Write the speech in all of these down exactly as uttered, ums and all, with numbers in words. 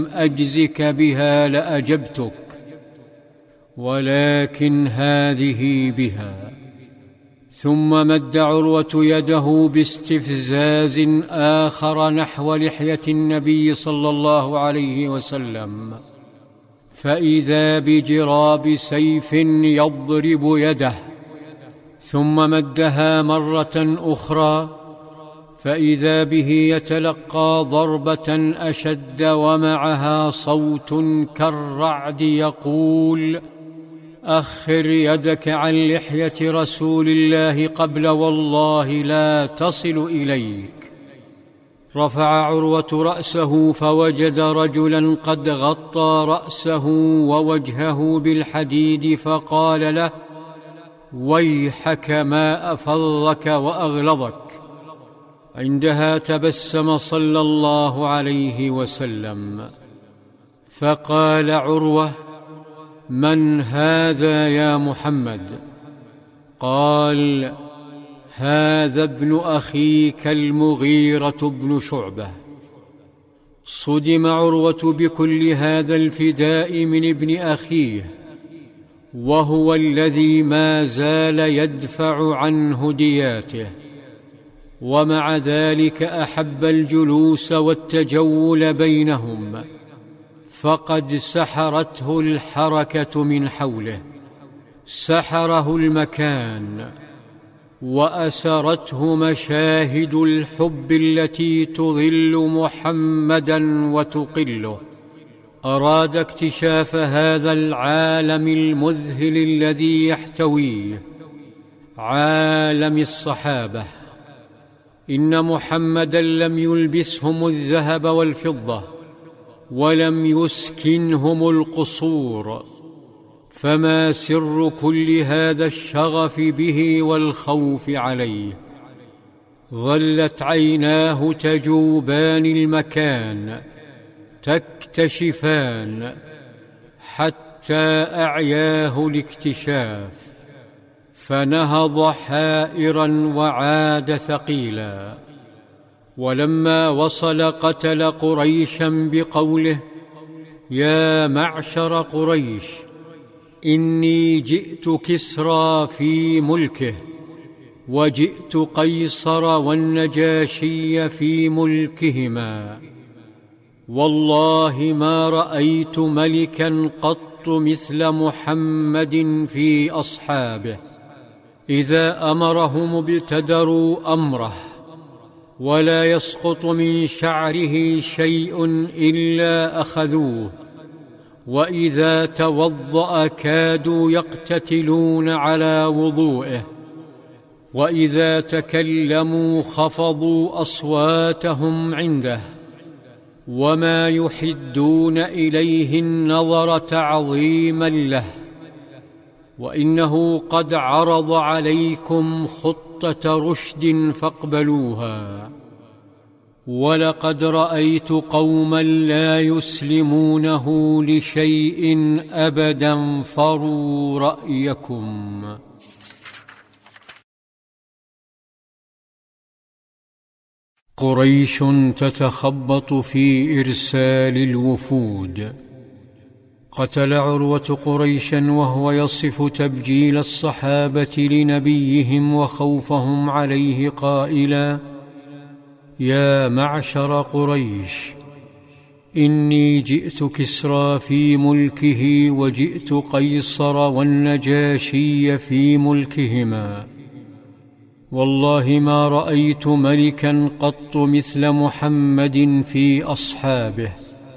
أجزك بها لأجبتك، ولكن هذه بها. ثم مد عروة يده باستفزاز آخر نحو لحية النبي صلى الله عليه وسلم، فإذا بجراب سيف يضرب يده، ثم مدها مرة أخرى فإذا به يتلقى ضربة أشد ومعها صوت كالرعد يقول: أخر يدك عن لحية رسول الله قبل والله لا تصل إليك. رفع عروة رأسه فوجد رجلا قد غطى رأسه ووجهه بالحديد، فقال له: ويحك ما أفضك وأغلظك. عندها تبسم صلى الله عليه وسلم، فقال عروة: من هذا يا محمد؟ قال: هذا ابن أخيك المغيرة بن شعبة. صدم عروة بكل هذا الفداء من ابن أخيه، وهو الذي ما زال يدفع عنه دياته، ومع ذلك أحب الجلوس والتجول بينهم، فقد سحرته الحركة من حوله، سحره المكان، وأسرته مشاهد الحب التي تظل محمدا وتقله. أراد اكتشاف هذا العالم المذهل الذي يحتويه، عالم الصحابة. إن محمدا لم يلبسهم الذهب والفضة، ولم يسكنهم القصور، فما سر كل هذا الشغف به والخوف عليه؟ ظلت عيناه تجوبان المكان تكتشفان حتى أعياه الاكتشاف، فنهض حائرا وعاد ثقيلا. ولما وصل قتل قريشا بقوله: يا معشر قريش، إني جئت كسرى في ملكه، وجئت قيصر والنجاشي في ملكهما، والله ما رأيت ملكا قط مثل محمد في أصحابه، إذا أمرهم ابتدروا أمره، ولا يسقط من شعره شيء إلا أخذوه، وإذا توضأ كادوا يقتتلون على وضوئه، وإذا تكلموا خفضوا أصواتهم عنده، وما يحدون إليه النظر تعظيما له. وإنه قد عرض عليكم خطة رشد فاقبلوها، ولقد رأيت قوما لا يسلمونه لشيء أبدا، فروا رأيكم. قريش تتخبط في إرسال الوفود. قتل عروة قريشا وهو يصف تبجيل الصحابة لنبيهم وخوفهم عليه قائلا: يا معشر قريش، إني جئت كسرى في ملكه، وجئت قيصر والنجاشي في ملكهما، والله ما رأيت ملكا قط مثل محمد في أصحابه.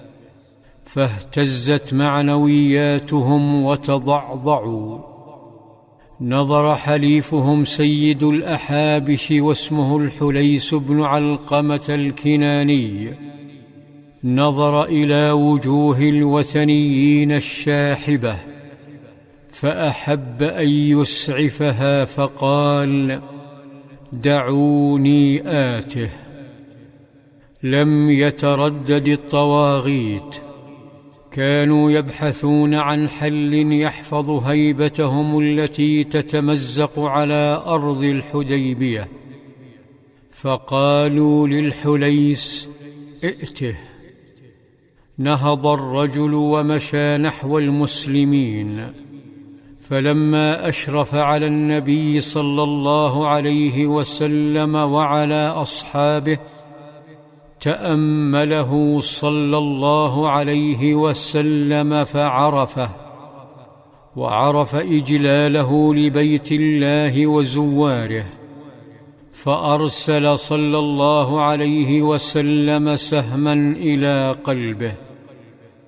فاهتزت معنوياتهم وتضعضعوا. نظر حليفهم سيد الأحابش واسمه الحليس بن علقمة الكناني، نظر إلى وجوه الوثنيين الشاحبة، فأحب أن يسعفها، فقال: دعوني آته. لم يتردد الطواغيت، كانوا يبحثون عن حل يحفظ هيبتهم التي تتمزق على أرض الحديبية، فقالوا للحليس: ائته. نهض الرجل ومشى نحو المسلمين، فلما أشرف على النبي صلى الله عليه وسلم وعلى أصحابه تأمله صلى الله عليه وسلم فعرفه، وعرف إجلاله لبيت الله وزواره، فأرسل صلى الله عليه وسلم سهما إلى قلبه،